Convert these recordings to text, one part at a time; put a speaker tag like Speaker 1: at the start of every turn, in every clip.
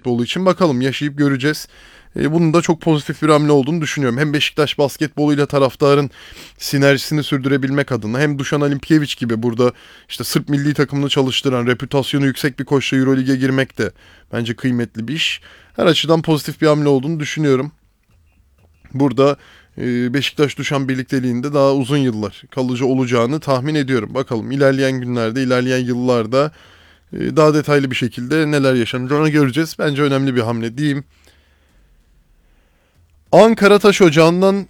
Speaker 1: basketbolu için. Bakalım, yaşayıp göreceğiz. Bunun da çok pozitif bir hamle olduğunu düşünüyorum. Hem Beşiktaş basketboluyla taraftarın sinerjisini sürdürebilmek adına, hem Dušan Alimpjević gibi burada işte Sırp milli takımını çalıştıran, reputasyonu yüksek bir koçla Euroleague'e girmek de bence kıymetli bir iş. Her açıdan pozitif bir hamle olduğunu düşünüyorum. Burada Beşiktaş-Dušan birlikteliğinde daha uzun yıllar kalıcı olacağını tahmin ediyorum. Bakalım ilerleyen günlerde, ilerleyen yıllarda daha detaylı bir şekilde neler yaşanacağını göreceğiz. Bence önemli bir hamle diyeyim. Ankara Taş Ocağı'ndan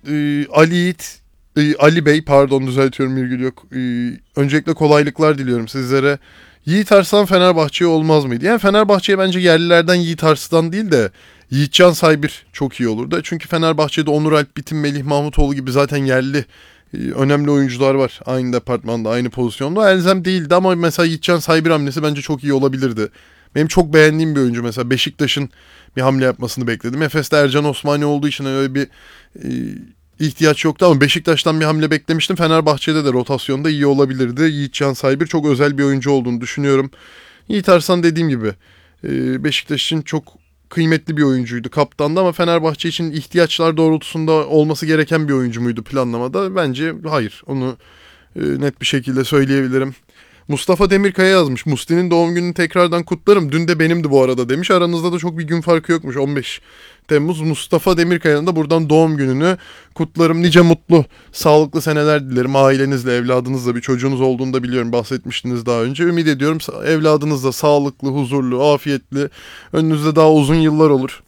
Speaker 1: Ali Bey, pardon düzeltiyorum, virgül yok. Öncelikle kolaylıklar diliyorum sizlere. Yiğit Arslan Fenerbahçe'ye olmaz mıydı? Yani Fenerbahçe'ye bence yerlilerden Yiğit Arslan değil de Yiğitcan Saybir çok iyi olurdu. Çünkü Fenerbahçe'de Onur Alp Bitim, Melih Mahmutoğlu gibi zaten yerli önemli oyuncular var. Aynı departmanda, aynı pozisyonda. Elzem değildi ama mesela Yiğitcan Saybir hamlesi bence çok iyi olabilirdi. Benim çok beğendiğim bir oyuncu. Mesela Beşiktaş'ın bir hamle yapmasını bekledim. Efes'te Ercan Osmani olduğu için öyle bir ihtiyaç yoktu ama Beşiktaş'tan bir hamle beklemiştim. Fenerbahçe'de de rotasyonda iyi olabilirdi. Yiğitcan Saybir çok özel bir oyuncu olduğunu düşünüyorum. Yiğit Arslan dediğim gibi Beşiktaş için çok kıymetli bir oyuncuydu, kaptandı, ama Fenerbahçe için ihtiyaçlar doğrultusunda olması gereken bir oyuncu muydu planlamada? Bence hayır. Onu net bir şekilde söyleyebilirim. Mustafa Demirkaya yazmış. Musti'nin doğum gününü tekrardan kutlarım. Dün de benimdi bu arada demiş. Aranızda da çok bir gün farkı yokmuş. 15 Temmuz. Mustafa Demirkaya'nın da buradan doğum gününü kutlarım. Nice mutlu, sağlıklı seneler dilerim. Ailenizle, evladınızla, bir çocuğunuz olduğunu da biliyorum. Bahsetmiştiniz daha önce. Ümit ediyorum evladınız da sağlıklı, huzurlu, afiyetli. Önünüzde daha uzun yıllar olur.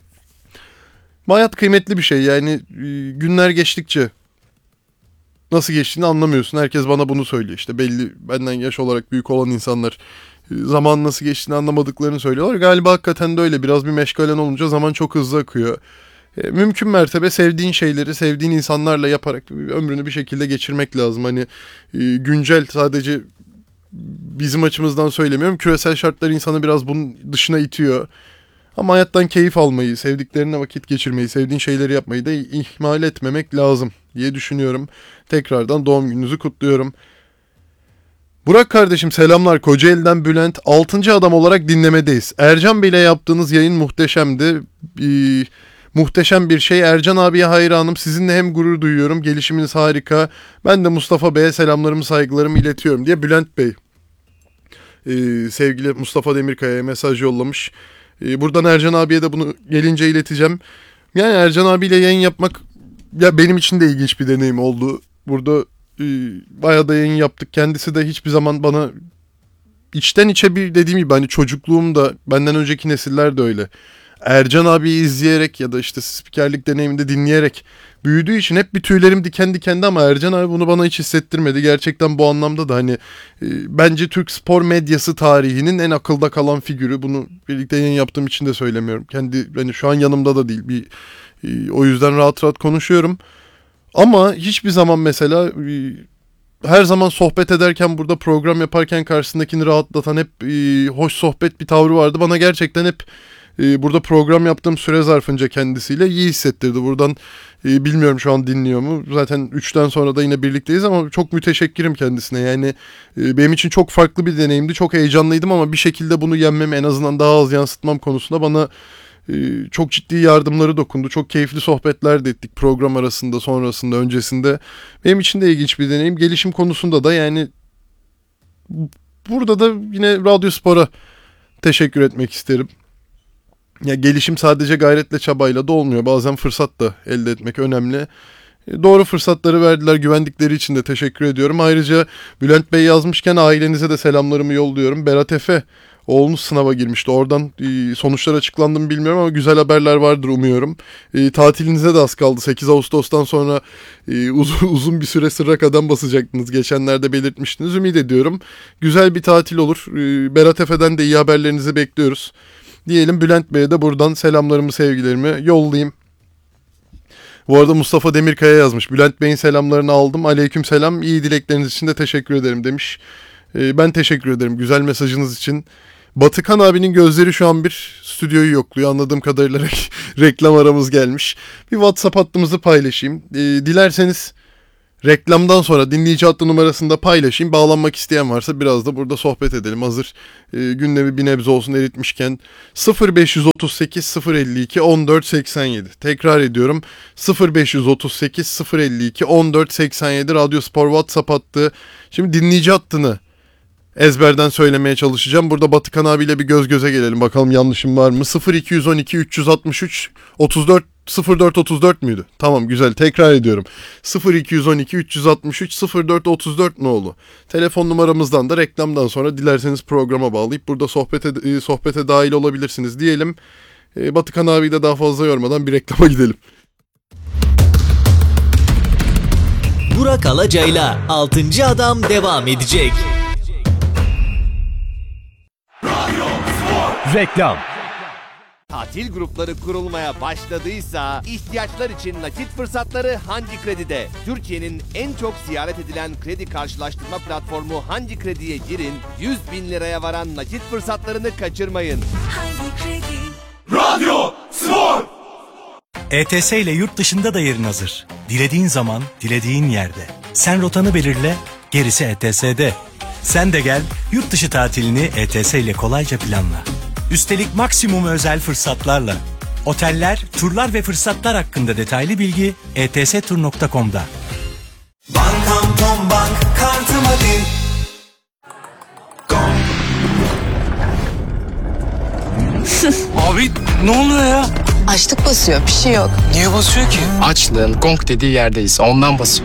Speaker 1: Hayat kıymetli bir şey. Yani günler geçtikçe nasıl geçtiğini anlamıyorsun. Herkes bana bunu söylüyor. İşte belli, benden yaş olarak büyük olan insanlar zaman nasıl geçtiğini anlamadıklarını söylüyorlar. Galiba hakikaten de öyle. Biraz bir meşgalen olunca zaman çok hızlı akıyor. Mümkün mertebe sevdiğin şeyleri sevdiğin insanlarla yaparak ömrünü bir şekilde geçirmek lazım. Hani güncel, sadece bizim açımızdan söylemiyorum. Küresel şartlar insanı biraz bunun dışına itiyor. Ama hayattan keyif almayı, sevdiklerine vakit geçirmeyi, sevdiğin şeyleri yapmayı da ihmal etmemek lazım diye düşünüyorum. Tekrardan doğum gününüzü kutluyorum. Burak kardeşim selamlar. Kocaeli'den Bülent. 6. adam olarak dinlemedeyiz. Ercan Bey ile yaptığınız yayın muhteşemdi. Muhteşem bir şey. Ercan abiye hayranım. Sizinle hem gurur duyuyorum. Gelişiminiz harika. Ben de Mustafa Bey'e selamlarımı, saygılarımı iletiyorum diye Bülent Bey sevgili Mustafa Demirkaya'ya mesaj yollamış. Buradan Ercan abiye de bunu gelince ileteceğim. Yani Ercan abiyle yayın yapmak ya benim için de ilginç bir deneyim oldu. Burada bayağı da yayın yaptık. Kendisi de hiçbir zaman bana içten içe, bir dediğim gibi hani çocukluğumda, benden önceki nesiller de öyle. Ercan abiyi izleyerek ya da işte spikerlik deneyiminde dinleyerek büyüdüğü için hep bir tüylerim diken dikendi ama Ercan abi bunu bana hiç hissettirmedi. Gerçekten bu anlamda da hani bence Türk spor medyası tarihinin en akılda kalan figürü. Bunu birlikte yayın yaptığım için de söylemiyorum. Kendi hani şu an yanımda da değil. O yüzden rahat rahat konuşuyorum. Ama hiçbir zaman mesela her zaman sohbet ederken, burada program yaparken karşısındakini rahatlatan, hep hoş sohbet bir tavrı vardı. Bana gerçekten hep burada program yaptığım süre zarfınca kendisiyle iyi hissettirdi. Buradan bilmiyorum şu an dinliyor mu? Zaten 3'ten sonra da yine birlikteyiz ama çok müteşekkirim kendisine. Yani benim için çok farklı bir deneyimdi. Çok heyecanlıydım ama bir şekilde bunu yenmem, en azından daha az yansıtmam konusunda bana çok ciddi yardımları dokundu. Çok keyifli sohbetler de ettik program arasında, sonrasında, öncesinde. Benim için de ilginç bir deneyim. Gelişim konusunda da yani burada da yine Radyospor'a teşekkür etmek isterim. Ya gelişim sadece gayretle, çabayla da olmuyor. Bazen fırsat da elde etmek önemli. Doğru fırsatları verdiler, güvendikleri için de teşekkür ediyorum. Ayrıca Bülent Bey yazmışken ailenize de selamlarımı yolluyorum. Berat Efe, oğlunuz sınava girmişti. Oradan sonuçlar açıklandı mı bilmiyorum ama güzel haberler vardır umuyorum. Tatilinize de az kaldı. 8 Ağustos'tan sonra uzun bir süre sırra kadem basacaktınız. Geçenlerde belirtmiştiniz. Ümit ediyorum güzel bir tatil olur. Berat Efe'den de iyi haberlerinizi bekliyoruz. Diyelim, Bülent Bey'e de buradan selamlarımı, sevgilerimi yollayayım. Bu arada Mustafa Demirkaya yazmış. Bülent Bey'in selamlarını aldım. Aleyküm selam. İyi dilekleriniz için de teşekkür ederim demiş. Ben teşekkür ederim güzel mesajınız için. Batıkan abinin gözleri şu an bir stüdyoyu yokluyor. Anladığım kadarıyla reklam aramız gelmiş. Bir WhatsApp hattımızı paylaşayım. Dilerseniz Reklamdan sonra dinleyici hattı numarasını da paylaşayım. Bağlanmak isteyen varsa biraz da burada sohbet edelim. Hazır gündemi bir nebze olsun eritmişken 0538 052 1487. Tekrar ediyorum 0538 052 1487 Radyo Spor WhatsApp hattı. Şimdi dinleyici hattını ezberden söylemeye çalışacağım. Burada Batıkan abiyle bir göz göze gelelim. Bakalım yanlışım var mı? 0212 363 34 04 34 müydü? Tamam, güzel. Tekrar ediyorum. 0212 363 04 34 ne oldu? Telefon numaramızdan da reklamdan sonra dilerseniz programa bağlayıp burada sohbete dahil olabilirsiniz diyelim. Batıkan abiyi de daha fazla yormadan bir reklama gidelim.
Speaker 2: Burak Alacay'la 6. Adam devam edecek.
Speaker 3: Reklam.
Speaker 4: Tatil grupları kurulmaya başladıysa ihtiyaçlar için nakit fırsatları Hangi Kredi'de. Türkiye'nin en çok ziyaret edilen kredi karşılaştırma platformu Hangi Kredi'ye girin, 100 bin liraya varan nakit fırsatlarını kaçırmayın.
Speaker 5: Hangi Kredi?
Speaker 3: Radyo Spor. ETS ile yurt dışında da yerin hazır. Dilediğin zaman, dilediğin yerde. Sen rotanı belirle, gerisi ETS'de. Sen de gel, yurt dışı tatilini ETS ile kolayca planla. Üstelik maksimum özel fırsatlarla. Oteller, turlar ve fırsatlar hakkında detaylı bilgi etstur.com'da.
Speaker 6: Bankam Tom Bank kartım hadi.
Speaker 3: Abi ne oluyor ya?
Speaker 7: Açlık basıyor, bir şey yok.
Speaker 3: Niye basıyor ki?
Speaker 8: Açlığın gong dediği yerdeyiz. Ondan basıyor.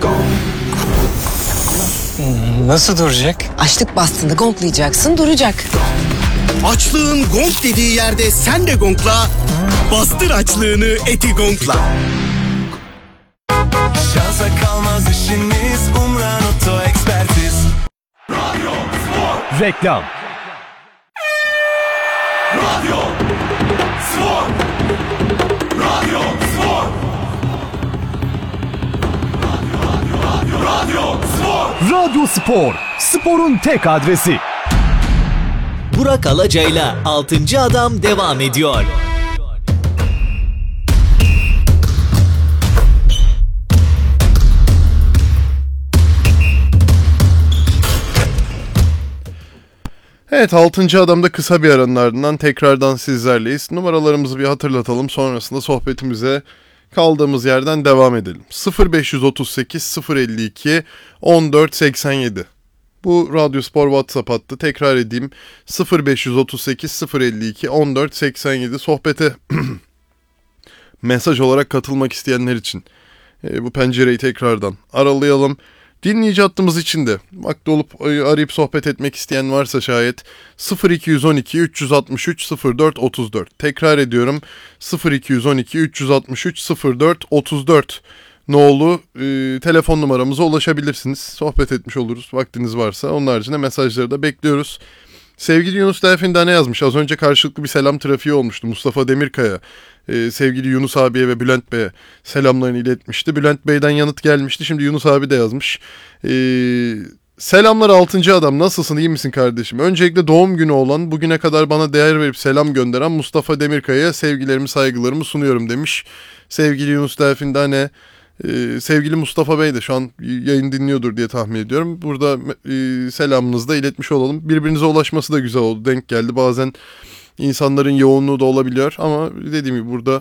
Speaker 3: Nasıl duracak?
Speaker 7: Açlık bastığında gonklayacaksın, duracak.
Speaker 6: Açlığın gong dediği yerde sen de gongla. Bastır açlığını eti gongla.
Speaker 3: Şansa kalmaz işimiz Umran Oto Ekspertiz. Reklam. Radyo Spor. Sporun tek adresi.
Speaker 2: Burak Alacay'la 6. Adam devam ediyor.
Speaker 1: Evet, 6. adamda kısa bir aranın ardından tekrardan sizlerleyiz. Numaralarımızı bir hatırlatalım, sonrasında sohbetimize kaldığımız yerden devam edelim. 0538 052 1487. Bu Radyo Spor WhatsApp hattı. Tekrar edeyim. 0538 052 1487. Sohbete mesaj olarak katılmak isteyenler için bu pencereyi tekrardan aralayalım. Dinleyici hattımız için de vakti olup arayıp sohbet etmek isteyen varsa şayet 0212 363 04 34. Tekrar ediyorum 0212 363 04 34 nolu telefon numaramıza ulaşabilirsiniz. Sohbet etmiş oluruz vaktiniz varsa. Onun haricinde mesajları da bekliyoruz. Sevgili Yunus Delfin'de ne yazmış? Az önce karşılıklı bir selam trafiği olmuştu. Mustafa Demirkaya sevgili Yunus abiye ve Bülent Bey'e selamlarını iletmişti. Bülent Bey'den yanıt gelmişti. Şimdi Yunus abi de yazmış. Selamlar 6. adam, nasılsın, iyi misin kardeşim? Öncelikle doğum günü olan, bugüne kadar bana değer verip selam gönderen Mustafa Demirkaya'ya sevgilerimi saygılarımı sunuyorum demiş. Sevgili Yunus Delfin'de sevgili Mustafa Bey de şu an yayın dinliyordur diye tahmin ediyorum. Burada selamınızı da iletmiş olalım. Birbirinize ulaşması da güzel oldu, denk geldi. Bazen insanların yoğunluğu da olabiliyor ama dediğim gibi burada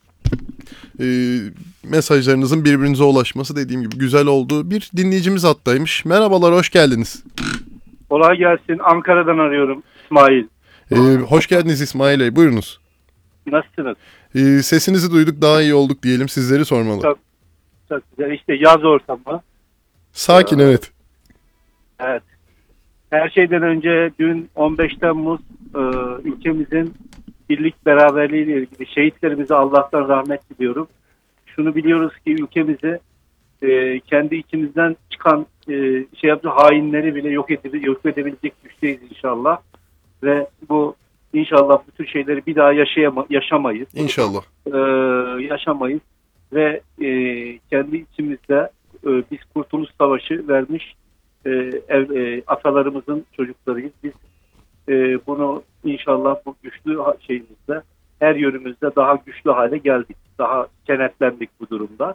Speaker 1: mesajlarınızın birbirinize ulaşması dediğim gibi güzel oldu. Bir dinleyicimiz hattaymış. Merhabalar, hoş geldiniz.
Speaker 9: Kolay gelsin. Ankara'dan arıyorum. İsmail.
Speaker 1: Hoş geldiniz İsmail Bey, buyurunuz.
Speaker 9: Nasılsınız?
Speaker 1: Sesinizi duyduk, daha iyi olduk diyelim, sizleri sormalı.
Speaker 9: Çok güzel. İşte yaz ortamı.
Speaker 1: Sakin, evet.
Speaker 9: Evet. Her şeyden önce dün 15 Temmuz ülkemizin birlik beraberliği ile ilgili şehitlerimize Allah'tan rahmet diliyorum. Şunu biliyoruz ki ülkemizi kendi içimizden çıkan hainleri bile yok edebilecek güçteyiz inşallah. Ve bu inşallah bu tür şeyleri bir daha yaşamayız.
Speaker 1: İnşallah.
Speaker 9: Yaşamayız. Ve kendi içimizde biz Kurtuluş Savaşı vermiş atalarımızın çocuklarıyız. Biz bunu inşallah bu güçlü şeyimizde her yönümüzde daha güçlü hale geldik. Daha kenetlendik bu durumda.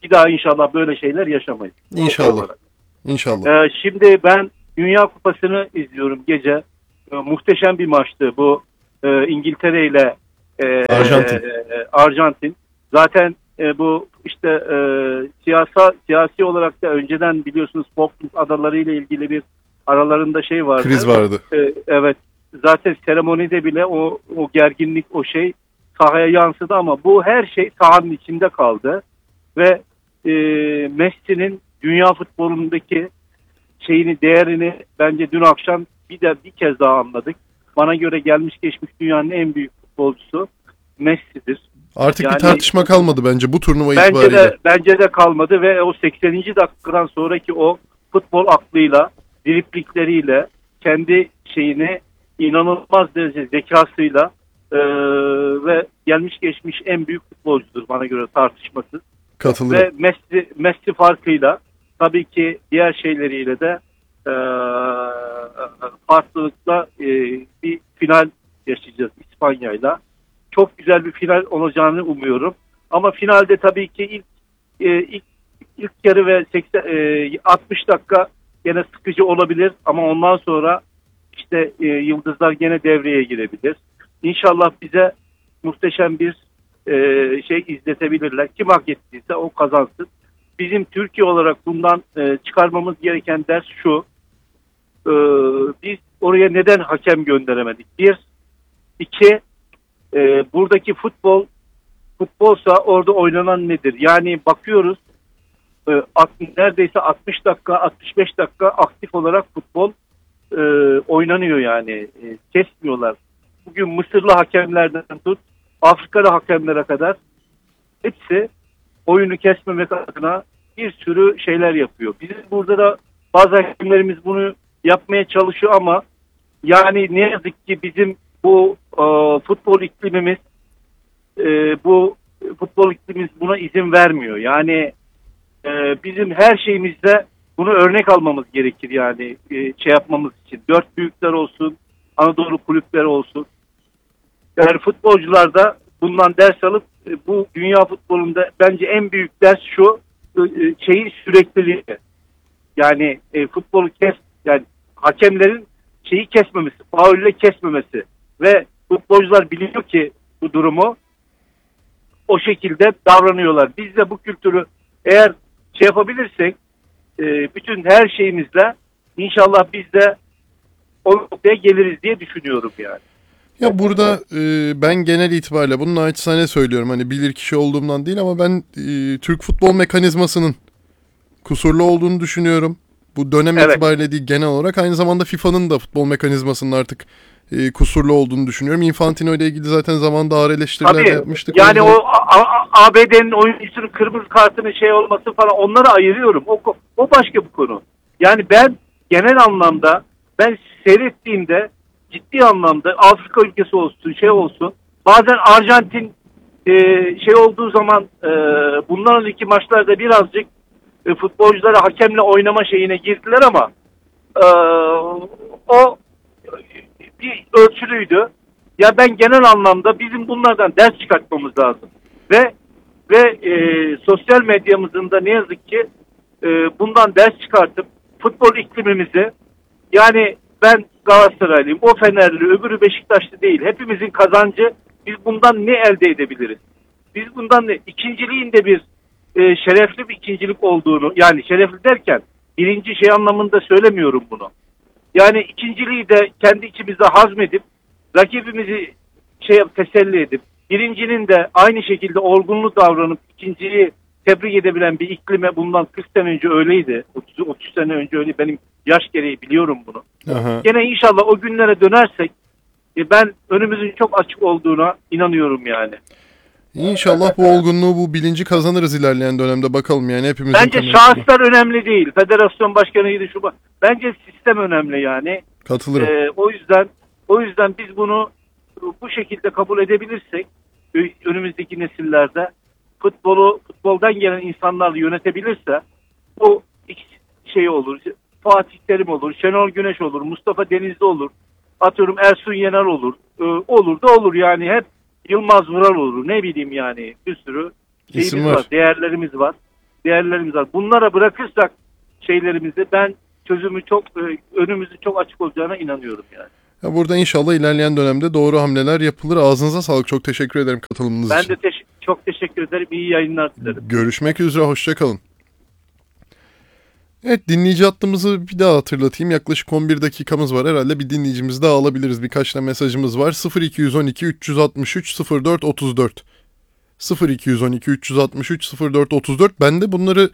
Speaker 9: bir daha inşallah böyle şeyler yaşamayız.
Speaker 1: İnşallah. İnşallah.
Speaker 9: Şimdi ben Dünya Kupası'nı izliyorum gece. Muhteşem bir maçtı bu İngiltere ile Arjantin. Zaten bu işte siyasi olarak da önceden biliyorsunuz Falkland Adaları ile ilgili bir aralarında şey vardı.
Speaker 1: Kriz vardı.
Speaker 9: Evet. Zaten seremonide bile o gerginlik, o şey sahaya yansıdı ama bu her şey sahanın içinde kaldı. Ve Messi'nin dünya futbolundaki değerini bence dün akşam bir kez daha anladık. Bana göre gelmiş geçmiş dünyanın en büyük futbolcusu Messi'dir.
Speaker 1: Artık bir tartışma kalmadı bence bu turnuva itibariyle.
Speaker 9: Bence de kalmadı ve o 80. dakikadan sonraki o futbol aklıyla, driplikleriyle, kendi inanılmaz derece zekasıyla ve gelmiş geçmiş en büyük futbolcudur bana göre tartışmasız.
Speaker 1: Katılırım.
Speaker 9: Ve Messi farkıyla tabii ki diğer şeyleriyle de farklılıkla bir final yaşayacağız İspanya'yla. Çok güzel bir final olacağını umuyorum. Ama finalde tabii ki ilk yarı ve 60 dakika gene sıkıcı olabilir ama ondan sonra işte yıldızlar gene devreye girebilir. İnşallah bize muhteşem bir şey izletebilirler. Kim hak ettiyse o kazansın. Bizim Türkiye olarak bundan çıkarmamız gereken ders şu. Biz oraya neden hakem gönderemedik? 1, 2, buradaki futbolsa orada oynanan nedir? Yani bakıyoruz neredeyse 60 dakika 65 dakika aktif olarak futbol oynanıyor yani. Kesmiyorlar. Bugün Mısırlı hakemlerden tut Afrikalı hakemlere kadar hepsi oyunu kesmemek adına bir sürü şeyler yapıyor. Bizim burada da bazı hakemlerimiz bunu yapmaya çalışıyor ama yani ne yazık ki bizim bu futbol iklimimiz buna izin vermiyor. Yani bizim her şeyimizde bunu örnek almamız gerekir yani şey yapmamız için. 4 büyükler olsun, Anadolu kulüpleri olsun. Yani futbolcular da bundan ders alıp bu dünya futbolunda bence en büyük ders şu sürekliliği. Yani futbolu yani hakemlerin kesmemesi, faulle kesmemesi ve futbolcular biliyor ki bu durumu o şekilde davranıyorlar. Biz de bu kültürü eğer yapabilirsek bütün her şeyimizle inşallah biz de o noktaya geliriz diye düşünüyorum yani.
Speaker 1: Ya burada ben genel itibariyle bunu naçizane söylüyorum. Hani bilirkişi olduğumdan değil ama ben Türk futbol mekanizmasının kusurlu olduğunu düşünüyorum. Bu dönem itibariyle değil genel olarak. Aynı zamanda FIFA'nın da futbol mekanizmasının artık kusurlu olduğunu düşünüyorum. Infantino ile ilgili zaten zamanında ağır eleştiriler yapmıştık.
Speaker 9: Yani o ABD'nin oyuncusunun kırmızı kartının olması falan onları ayırıyorum. O başka bir konu. Yani ben genel anlamda seyrettiğimde ciddi anlamda Afrika ülkesi olsun bazen Arjantin olduğu zaman bundan önceki maçlarda birazcık futbolculara hakemle oynama girdiler ama o bir ölçülüydü. Ya ben genel anlamda bizim bunlardan ders çıkartmamız lazım. Ve sosyal medyamızın da ne yazık ki bundan ders çıkartıp futbol iklimimizi yani ben Galatasaraylıyım, o Fenerli, öbürü Beşiktaşlı değil. Hepimizin kazancı biz bundan ne elde edebiliriz? Biz bundan ikinciliğin de bir şerefli bir ikincilik olduğunu yani şerefli derken birinci anlamında söylemiyorum bunu. Yani ikinciliği de kendi içimizde hazmedip rakibimizi teselli edip birincinin de aynı şekilde olgunlu davranıp ikinciyi tebrik edebilen bir iklime bundan 40 sene önce öyleydi. 30 sene önce öyle benim yaş gereği biliyorum bunu.
Speaker 1: Aha.
Speaker 9: Gene inşallah o günlere dönersek ben önümüzün çok açık olduğuna inanıyorum yani.
Speaker 1: İnşallah bu olgunluğu, bu bilinci kazanırız ilerleyen dönemde bakalım yani hepimizin.
Speaker 9: Bence şahıslar önemli değil. Federasyon başkanıydı şu. Bence sistem önemli yani.
Speaker 1: Katılırım.
Speaker 9: O yüzden biz bunu bu şekilde kabul edebilirsek önümüzdeki nesillerde futboldan gelen insanlarla yönetebilirse bu olur. Fatih Terim olur, Şenol Güneş olur, Mustafa Denizli olur. Atıyorum Ersun Yener olur. Olur yani hep Yılmaz Vural olur. Ne bileyim yani bir sürü şeyimiz var, değerlerimiz var. değerlerimiz var. Bunlara bırakırsak şeylerimizi ben önümüzü çok açık olacağına inanıyorum yani.
Speaker 1: Ya burada inşallah ilerleyen dönemde doğru hamleler yapılır. Ağzınıza sağlık. Çok teşekkür ederim katılımınız
Speaker 9: Ben
Speaker 1: için.
Speaker 9: de çok teşekkür ederim. İyi yayınlar dilerim.
Speaker 1: Görüşmek üzere. Hoşça kalın. Evet, dinleyici hattımızı bir daha hatırlatayım. Yaklaşık 11 dakikamız var. Herhalde bir dinleyicimizi daha alabiliriz. Birkaç da mesajımız var. 0212 363 04 34 0212 363 04 34. Ben de bunları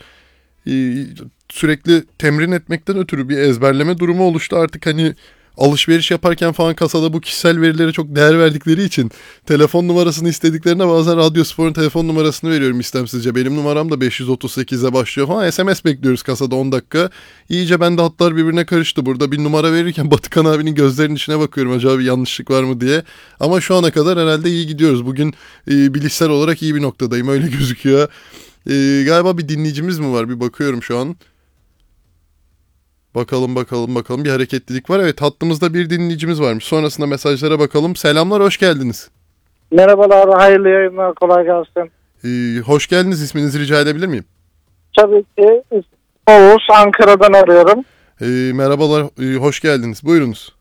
Speaker 1: sürekli temrin etmekten ötürü bir ezberleme durumu oluştu. Artık hani alışveriş yaparken falan kasada bu kişisel verilere çok değer verdikleri için telefon numarasını istediklerine bazen Radyospor'un telefon numarasını veriyorum istemsizce. Benim numaram da 538'e başlıyor falan. SMS bekliyoruz kasada 10 dakika. İyice bende hatlar birbirine karıştı. Burada bir numara verirken Batıkan abinin gözlerinin içine bakıyorum acaba bir yanlışlık var mı diye. Ama şu ana kadar herhalde iyi gidiyoruz. Bugün bilişsel olarak iyi bir noktadayım, öyle gözüküyor. Galiba bir dinleyicimiz mi var? Bir bakıyorum şu an. Bakalım. Bir hareketlilik var. Evet, hattımızda bir dinleyicimiz varmış. Sonrasında mesajlara bakalım. Selamlar, hoş geldiniz.
Speaker 5: Merhabalar, hayırlı yayınlar, kolay gelsin.
Speaker 1: Hoş geldiniz. İsminizi rica edebilir miyim?
Speaker 5: Tabii ki Oğuz, Ankara'dan arıyorum.
Speaker 1: Merhabalar, hoş geldiniz. Buyurunuz.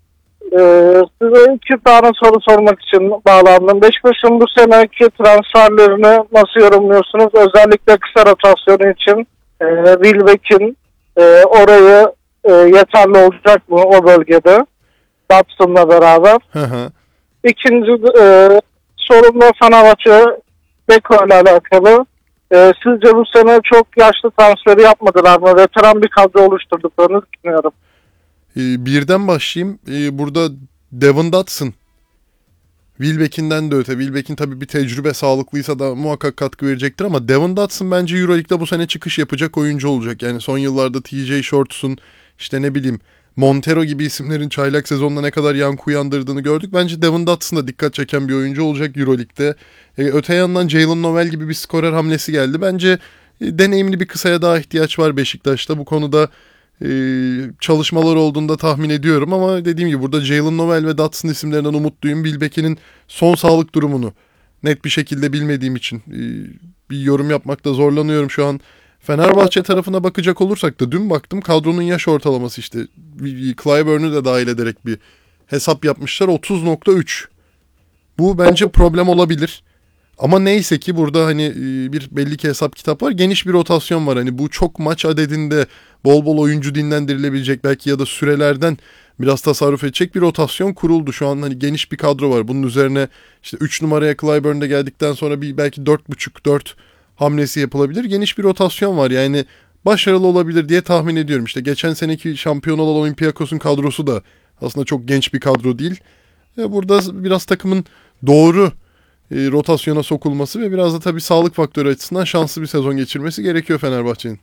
Speaker 5: Size 2 tane soru sormak için bağlandım. Beşiktaş'ın bu seneki transferlerini nasıl yorumluyorsunuz? Özellikle kısa rotasyonu için Wilbeck'in orayı yeterli olacak mı o bölgede? Dobson'la beraber. İkinci sorum da Fenerbahçe Beko ile alakalı. Sizce bu sene çok yaşlı transferi yapmadılar mı? Veteran bir kadro oluşturduklarını düşünüyorum.
Speaker 1: Birden başlayayım. Burada Devon Dotson. Wilbeck'inden de öte. Wilbeck'in tabii bir tecrübe sağlıklıysa da muhakkak katkı verecektir ama Devon Dotson bence Euroleague'de bu sene çıkış yapacak oyuncu olacak. Yani son yıllarda TJ Shorts'un işte ne bileyim Montero gibi isimlerin çaylak sezonda ne kadar yankı uyandırdığını gördük. Bence Devon Dotson da dikkat çeken bir oyuncu olacak Euroleague'de. Öte yandan Jalen Noel gibi bir skorer hamlesi geldi. Bence deneyimli bir kısaya daha ihtiyaç var Beşiktaş'ta. Bu konuda çalışmalar olduğunda tahmin ediyorum ama dediğim gibi burada Jalen Noel ve Dotson isimlerinden umutluyum. Wilbeck'in son sağlık durumunu net bir şekilde bilmediğim için bir yorum yapmakta zorlanıyorum şu an. Fenerbahçe tarafına bakacak olursak da dün baktım kadronun yaş ortalaması işte Clyburn'u da dahil ederek bir hesap yapmışlar 30.3. Bu bence problem olabilir. Ama neyse ki burada hani bir belli ki hesap kitap var. Geniş bir rotasyon var. Hani bu çok maç adedinde bol bol oyuncu dinlendirilebilecek belki ya da sürelerden biraz tasarruf edecek bir rotasyon kuruldu. Şu an hani geniş bir kadro var. Bunun üzerine işte 3 numaraya Clyburn'da geldikten sonra bir belki 4.5-4 hamlesi yapılabilir. Geniş bir rotasyon var. Yani başarılı olabilir diye tahmin ediyorum. İşte geçen seneki şampiyon olan Olympiakos'un kadrosu da aslında çok genç bir kadro değil. Burada biraz takımın doğru rotasyona sokulması ve biraz da tabii sağlık faktörü açısından şanslı bir sezon geçirmesi gerekiyor Fenerbahçe'nin.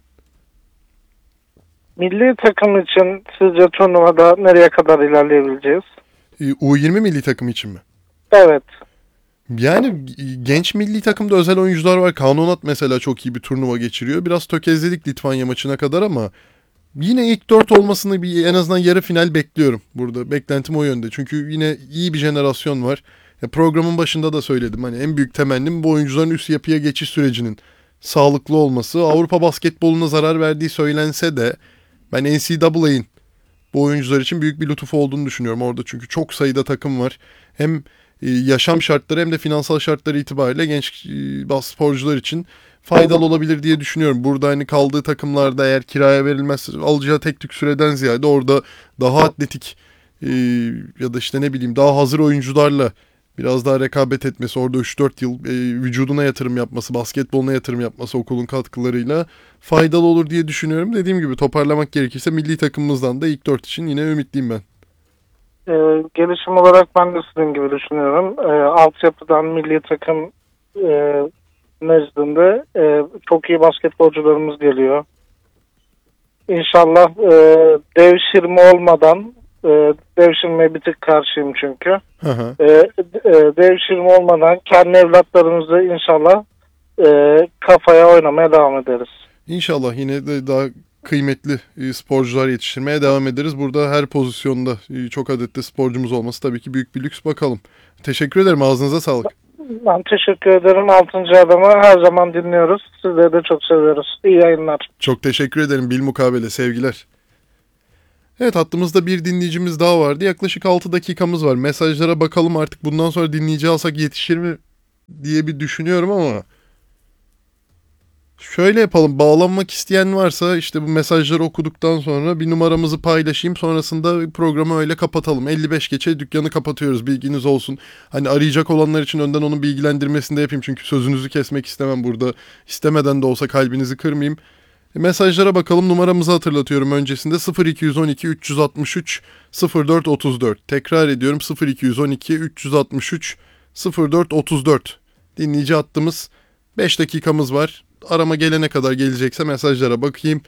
Speaker 5: Milli takım için sizce turnuvada nereye kadar ilerleyebileceğiz?
Speaker 1: U20 milli takım için mi?
Speaker 5: Evet.
Speaker 1: Yani genç milli takımda özel oyuncular var. Kanonat mesela çok iyi bir turnuva geçiriyor. Biraz tökezledik Litvanya maçına kadar ama yine ilk 4 olmasını en azından yarı final bekliyorum burada. Beklentim o yönde. Çünkü yine iyi bir jenerasyon var. Programın başında da söyledim. Hani en büyük temennim bu oyuncuların üst yapıya geçiş sürecinin sağlıklı olması. Avrupa basketboluna zarar verdiği söylense de ben NCAA'in bu oyuncular için büyük bir lütuf olduğunu düşünüyorum orada. Çünkü çok sayıda takım var. Hem yaşam şartları hem de finansal şartları itibariyle genç sporcular için faydalı olabilir diye düşünüyorum. Burada hani kaldığı takımlarda eğer kiraya verilmez alacağı tek tük süreden ziyade orada daha atletik ya da işte ne bileyim daha hazır oyuncularla biraz daha rekabet etmesi, orada 3-4 yıl vücuduna yatırım yapması, basketboluna yatırım yapması okulun katkılarıyla faydalı olur diye düşünüyorum. Dediğim gibi toparlamak gerekirse milli takımımızdan da ilk 4 için yine ümitliyim ben.
Speaker 5: Gelişim olarak ben de sizin gibi düşünüyorum. Altyapıdan milli takım nezdinde çok iyi basketbolcularımız geliyor. İnşallah devşirme olmadan devşirmeye bir tık karşıyım çünkü. Devşirme olmadan kendi evlatlarımızı inşallah kafaya oynamaya devam ederiz.
Speaker 1: İnşallah yine de daha kıymetli sporcular yetiştirmeye devam ederiz. Burada her pozisyonda çok adetli sporcumuz olması tabii ki büyük bir lüks, bakalım. Teşekkür ederim, ağzınıza sağlık.
Speaker 5: Ben teşekkür ederim. 6. adamı her zaman dinliyoruz. Sizleri de çok seviyoruz. İyi yayınlar.
Speaker 1: Çok teşekkür ederim. Bilmukabele sevgiler. Evet, hattımızda bir dinleyicimiz daha vardı. Yaklaşık 6 dakikamız var. Mesajlara bakalım, artık bundan sonra dinleyici alsak yetişir mi diye bir düşünüyorum ama şöyle yapalım. Bağlanmak isteyen varsa işte bu mesajları okuduktan sonra bir numaramızı paylaşayım. Sonrasında programı öyle kapatalım. 55 geçe dükkanı kapatıyoruz. Bilginiz olsun. Hani arayacak olanlar için önden onun bilgilendirmesini de yapayım. Çünkü sözünüzü kesmek istemem burada. İstemeden de olsa kalbinizi kırmayayım. Mesajlara bakalım. Numaramızı hatırlatıyorum öncesinde. 0212 363 04 34. Tekrar ediyorum, 0212 363 04 34. Dinleyici hattımız. 5 dakikamız var. Arama gelene kadar gelecekse mesajlara bakayım.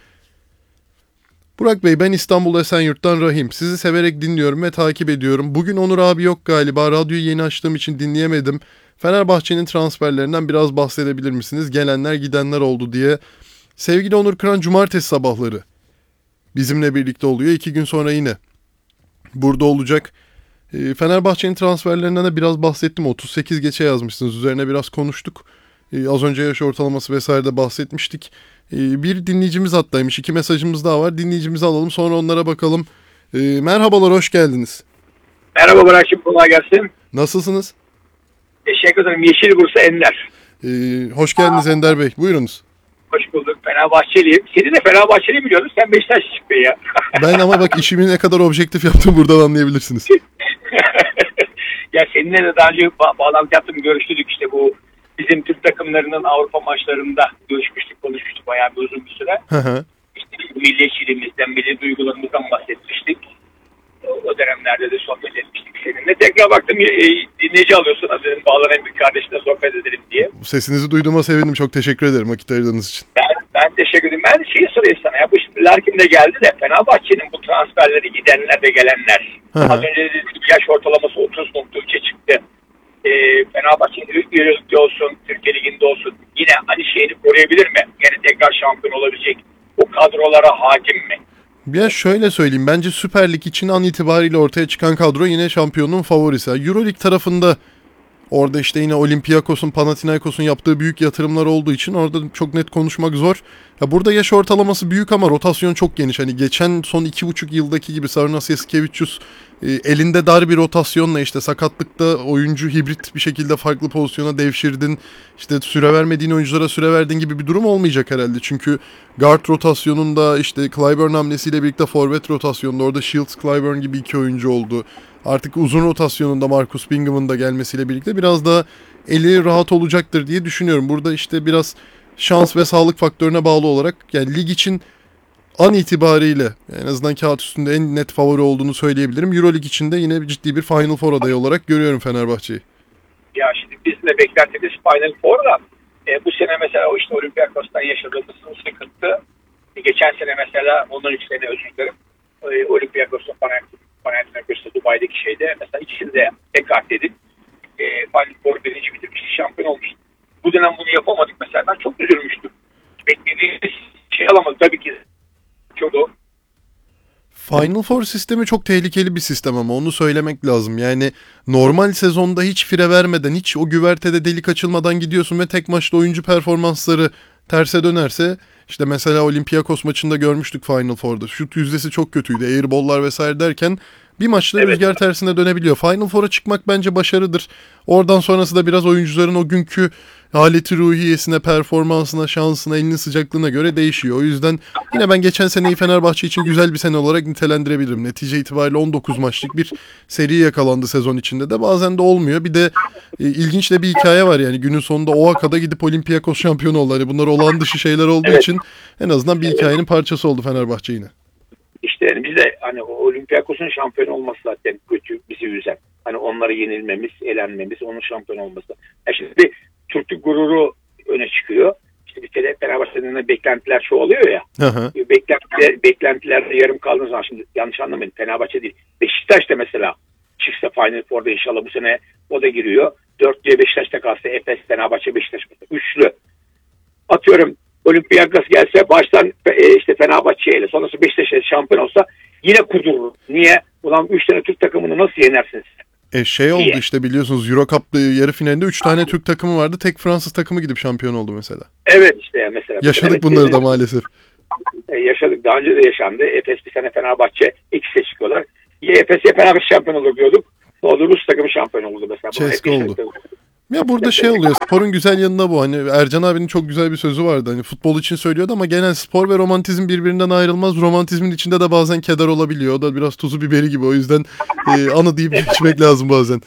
Speaker 1: Burak Bey, ben İstanbul Esenyurt'tan Rahim. Sizi severek dinliyorum ve takip ediyorum. Bugün Onur abi yok galiba. Radyoyu yeni açtığım için dinleyemedim. Fenerbahçe'nin transferlerinden biraz bahsedebilir misiniz? Gelenler gidenler oldu diye. Sevgili Onur Kıran cumartesi sabahları bizimle birlikte oluyor. 2 gün sonra yine burada olacak. Fenerbahçe'nin transferlerinden de biraz bahsettim. 38 geçe yazmışsınız. Üzerine biraz konuştuk. Az önce yaş ortalaması vesaire de bahsetmiştik. Bir dinleyicimiz hattaymış. 2 mesajımız daha var. Dinleyicimizi alalım, sonra onlara bakalım. Merhabalar, hoş geldiniz.
Speaker 10: Merhaba Burak'cığım, kolay gelsin.
Speaker 1: Nasılsınız?
Speaker 10: Teşekkür ederim. Yeşil Bursa Ender.
Speaker 1: Hoş geldiniz Ender Bey. Buyurunuz.
Speaker 10: Hoş bulduk. Fenerbahçeliyim. Seni de Fenerbahçeli biliyordun. Sen Beşiktaş çıktın ya.
Speaker 1: Ben ama bak işimi ne kadar objektif yaptım buradan anlayabilirsiniz.
Speaker 10: Ya seninle de daha önce bağlantı yaptım, görüştük işte bu bizim Türk takımlarının Avrupa maçlarında görüşmüştük, konuşmuştuk bayağı bir uzun bir süre. İşte milliyetçiliğimizden, milli duygularımızdan bahsetmiştik. O dönemlerde de sohbet etmiştik seninle. Tekrar baktım dinleyici alıyorsun. Dedim bağlanayım bir kardeşle sohbet edelim diye.
Speaker 1: Sesinizi duyduğuma sevindim. Çok teşekkür ederim vakit ayırdığınız için.
Speaker 10: Ben teşekkür ederim. Ben şeyi sorayım sana. Ya bu şimdi Larkin de geldi de Fenerbahçe'nin bu transferleri gidenler ve gelenler. Az önce dediğim gibi yaş ortalaması 30.3'e çıktı. Fenerbahçe'nin Lig'de olsun, Türkiye Ligi'nde olsun yine aynı şeyini koruyabilir mi? Yani tekrar şampiyon olabilecek o kadrolara hakim mi?
Speaker 1: Ya şöyle söyleyeyim, bence Süper Lig için an itibariyle ortaya çıkan kadro yine şampiyonun favorisi. Euroleague tarafında orada işte yine Olympiakos'un, Panathinaikos'un yaptığı büyük yatırımlar olduğu için orada çok net konuşmak zor. Ya burada yaş ortalaması büyük ama rotasyon çok geniş. Hani geçen son 2,5 yıldaki gibi Sarunas Yasikevicius elinde dar bir rotasyonla işte sakatlıkta oyuncu hibrit bir şekilde farklı pozisyona devşirdin. İşte süre vermediğin oyunculara süre verdin gibi bir durum olmayacak herhalde. Çünkü guard rotasyonunda işte Clyburn hamlesiyle birlikte forvet rotasyonunda orada Shields, Clyburn gibi 2 oyuncu oldu. Artık uzun rotasyonunda Marcus Bingham'ın da gelmesiyle birlikte biraz daha eli rahat olacaktır diye düşünüyorum. Burada işte biraz şans ve sağlık faktörüne bağlı olarak yani lig için an itibariyle en azından kağıt üstünde en net favori olduğunu söyleyebilirim. Euroleague için de yine ciddi bir Final Four adayı olarak görüyorum Fenerbahçe'yi.
Speaker 10: Ya şimdi bizim de beklentimiz Final Four'da. Bu sene mesela o işte Olympiakos'tan yaşadığımız sıkıntı. Geçen sene mesela ondan 3 sene özür dilerim. Olympiakos'ta Panathinaikos'ta Dubai'deki şeyde mesela ikisini de ekart edip Final Four birinci bitirmişti, şampiyon olmuştu. Bu dönem bunu yapamadık mesela. Ben çok üzülmüştüm. Beklediğimiz şey alamadık tabii ki. Çok o.
Speaker 1: Final Four sistemi çok tehlikeli bir sistem ama onu söylemek lazım. Yani normal sezonda hiç fire vermeden, hiç o güvertede delik açılmadan gidiyorsun ve tek maçta oyuncu performansları terse dönerse işte mesela Olympiakos maçında görmüştük Final Four'da. Şut yüzdesi çok kötüydü. Airball'lar vesaire derken bir maçta rüzgar tersine dönebiliyor. Final Four'a çıkmak bence başarıdır. Oradan sonrası da biraz oyuncuların o günkü haleti ruhiyesine, performansına, şansına, elinin sıcaklığına göre değişiyor. O yüzden yine ben geçen seneyi Fenerbahçe için güzel bir sene olarak nitelendirebilirim. Netice itibariyle 19 maçlık bir seri yakalandı sezon içinde de. Bazen de olmuyor. Bir de ilginç de bir hikaye var yani. Günün sonunda Oaxaca'da gidip Olympiakos şampiyonu oldu. Hani bunlar olağan dışı şeyler olduğu için en azından bir hikayenin parçası oldu Fenerbahçe yine.
Speaker 10: İşte yani biz de hani Olympiakos'un şampiyon olması zaten kötü, bizi üzen. Hani onları yenilmemiz, elenmemiz, onun şampiyon olması. Şimdi Türklük gururu öne çıkıyor. İşte bir kere Fenerbahçe'nin beklentiler çoğalıyor ya. Beklentilerde yarım kaldığınız zaman şimdi yanlış anlamayın. Fenerbahçe değil. Beşiktaş da mesela çıksa Final Four'da inşallah bu sene o da giriyor. 4'lüye Beşiktaş'ta kalsa Efes, Fenerbahçe, Beşiktaş. Üçlü. Atıyorum Olympiakos gelse baştan işte Fenerbahçe ile sonrası Beşiktaş'a şampiyon olsa yine kudurur. Niye? Ulan 3 tane Türk takımını nasıl yenersiniz?
Speaker 1: Şey oldu
Speaker 10: Niye?
Speaker 1: işte biliyorsunuz Euro Cup yarı finalinde 3 tane Türk takımı vardı. Tek Fransız takımı gidip şampiyon oldu mesela.
Speaker 10: Evet işte yani mesela.
Speaker 1: Yaşadık
Speaker 10: Evet,
Speaker 1: bunları da maalesef.
Speaker 10: Yaşadık. Daha önce de yaşandı. Efes bir sene Fenerbahçe ikisi çıkıyorlar. Ya Efes ya Fenerbahçe şampiyon olur diyorduk. Ne oldu? Rus takımı şampiyon oldu mesela.
Speaker 1: Ceska oldu. Ya burada şey oluyor, sporun güzel yanında bu. Hani Ercan abinin çok güzel bir sözü vardı. Hani futbol için söylüyordu ama genel spor ve romantizm birbirinden ayrılmaz. Romantizmin içinde de bazen keder olabiliyor. O da biraz tuzu biberi gibi. O yüzden anı deyip geçmek lazım bazen.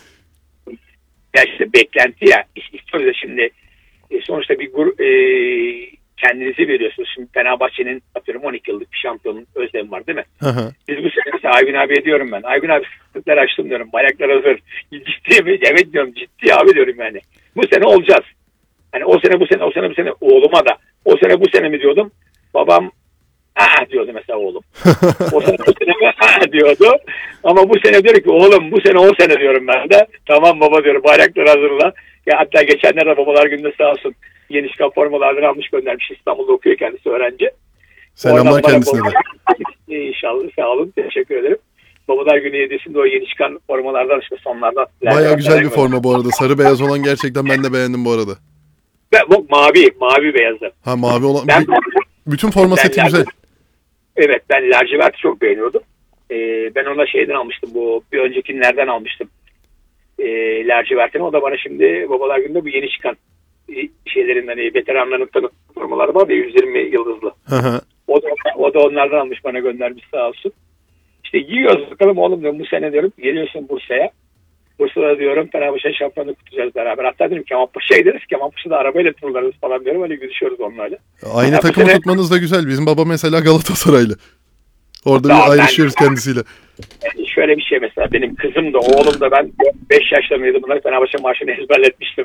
Speaker 10: Ya işte beklenti ya. İstiyoruz da şimdi sonuçta bir kendinizi veriyorsunuz. Şimdi Fenerbahçe'nin atıyorum 12 yıllık bir şampiyonun özlemi var değil mi?
Speaker 1: Aha.
Speaker 10: Biz bu sene mesela Aygün abiye diyorum ben. Aygün abi sıkıntılar açtım diyorum. Bayraklar hazır. Ciddi mi? Evet diyorum, ciddi abi diyorum yani. Bu sene olacağız. Hani o sene bu sene, o sene bu sene, oğluma da o sene bu sene mi diyordum. Babam diyordu mesela oğlum. O sene bu sene mi diyordu. Ama bu sene diyor ki oğlum bu sene o sene diyorum ben de. Tamam baba diyorum, bayraklar hazırla. Ya hatta geçenlerde babalar gününde sağ olsun yeni çıkan formalardan almış göndermiş. İstanbul'da okuyor kendisi, öğrenci.
Speaker 1: Selamlar kendisine de.
Speaker 10: İnşallah, sağ olun, teşekkür ederim. Babalar Günü hediyesinde o yeni çıkan formalardan işte sonlardan.
Speaker 1: Baya güzel bir forma bu arada. Sarı beyaz olan gerçekten ben de beğendim bu arada.
Speaker 10: Bu mavi beyazı.
Speaker 1: Ha mavi olan. Bütün forma seti güzel.
Speaker 10: Evet, ben laciverti çok beğeniyordum. Ben ona şeyden almıştım, bu bir öncekilerden almıştım. Lacivertini, o da bana şimdi Babalar Günü'nde bu yeni çıkan şeylerin hani veteranların tanıtım formaları var ya 120 yıldızlı.
Speaker 1: Hı.
Speaker 10: O da onlardan almış, bana göndermiş sağ olsun. İşte giyiyoruz bakalım oğlum diyorum, bu sene diyorum geliyorsun Bursa'ya. Bursa'da diyorum Fenerbahçe şampiyonluğu kutlayacağız beraber. Hatta dedim Kemalpaşa'ya gideriz. Kemalpaşa'da arabayla turlarız falan diyorum. Öyle gülüşüyoruz onlarla.
Speaker 1: Aynı yani takımı tutmanız da güzel. Bizim baba mesela Galatasaraylı. Orada bir ayrışıyoruz kendisiyle.
Speaker 10: Yani şöyle bir şey mesela, benim kızım da oğlum da, ben 5 yaşlarındaydım, bunları Fenerbahçe marşını ezberletmiştim.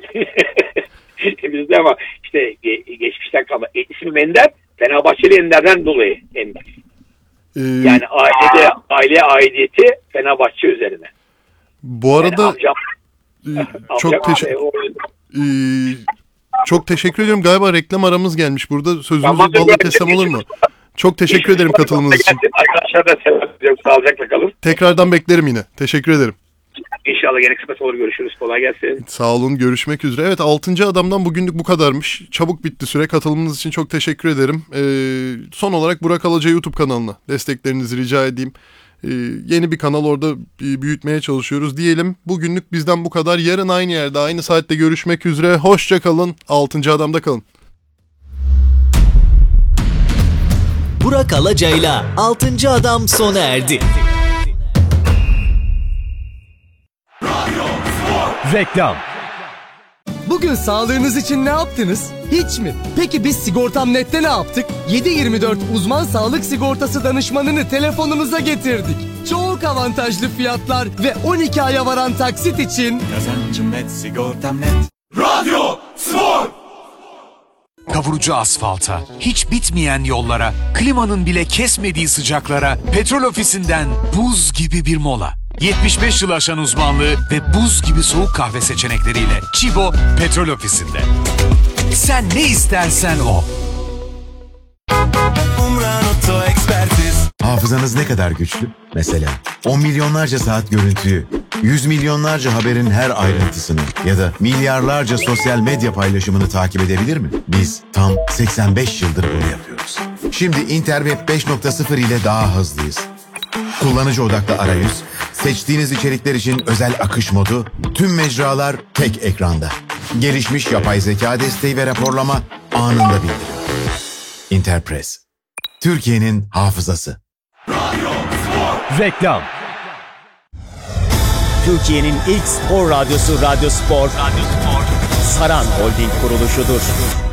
Speaker 10: Bizde ama işte geçmişten kalma. İsmim Ender, Fenerbahçeli Ender'den dolayı Ender. Yani aileye aidiyeti Fenerbahçe üzerine.
Speaker 1: Bu arada
Speaker 10: yani
Speaker 1: çok teşekkür ediyorum. Galiba reklam aramız gelmiş. Burada sözünüzü balla teslim olur mu? Çok teşekkür ederim katılımınız için.
Speaker 10: Arkadaşlar da selam ediyorum. Sağlıcakla kalın.
Speaker 1: Tekrardan beklerim yine. Teşekkür ederim.
Speaker 10: İnşallah gene kısmet olur. Görüşürüz. Kolay gelsin.
Speaker 1: Sağ olun. Görüşmek üzere. Evet, 6. adamdan bugünlük bu kadarmış. Çabuk bitti süre. Katılımınız için çok teşekkür ederim. Son olarak Burak Alaca YouTube kanalına desteklerinizi rica edeyim. Yeni bir kanal, orada büyütmeye çalışıyoruz diyelim. Bugünlük bizden bu kadar. Yarın aynı yerde aynı saatte görüşmek üzere. Hoşça kalın. 6. adamda kalın.
Speaker 2: Burak Alaca'yla 6. adam sona erdi.
Speaker 11: Reklam. Bugün sağlığınız için ne yaptınız? Hiç mi? Peki biz Sigortam.net'te ne yaptık? 7/24 uzman sağlık sigortası danışmanını telefonunuza getirdik. Çok avantajlı fiyatlar ve 12 aya varan taksit için
Speaker 3: Kazancım net, sigortam net.
Speaker 6: Radyo Spor. Kavurucu asfalta, hiç bitmeyen yollara, klimanın bile kesmediği sıcaklara, Petrol Ofisi'nden buz gibi bir mola. 75 yıl aşan uzmanlığı ve buz gibi soğuk kahve seçenekleriyle Chibo Petrol Ofisi'nde. Sen ne istersen o.
Speaker 12: Hafızanız ne kadar güçlü? Mesela 10 milyonlarca saat görüntüyü, 100 milyonlarca haberin her ayrıntısını ya da milyarlarca sosyal medya paylaşımını takip edebilir mi? Biz tam 85 yıldır bunu yapıyoruz. Şimdi Interweb 5.0 ile daha hızlıyız. Kullanıcı odaklı arayüz, seçtiğiniz içerikler için özel akış modu, tüm mecralar tek ekranda. Gelişmiş yapay zeka desteği ve raporlama anında bildirim. Interpress, Türkiye'nin hafızası.
Speaker 11: reklam.
Speaker 13: Türkiye'nin ilk spor radyosu Radyo Spor, Saran Holding kuruluşudur.